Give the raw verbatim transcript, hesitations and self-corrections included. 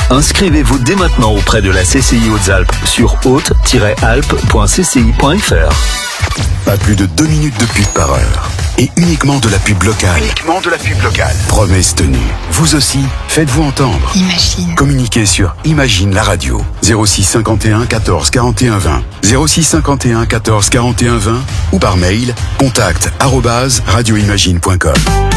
Inscrivez-vous dès maintenant auprès de la C C I Hautes-Alpes sur haute tiret alpes point c c i point f r. Pas plus de deux minutes de pub par heure. Et uniquement de la pub locale. Uniquement de la pub locale. Promesse tenue. Vous aussi, faites-vous entendre. Imagine. Communiquez sur Imagine la radio. zéro six cinquante et un quatorze quarante et un vingt. zéro six cinquante et un quatorze quarante et un vingt ou par mail contact arobase radioimagine point com.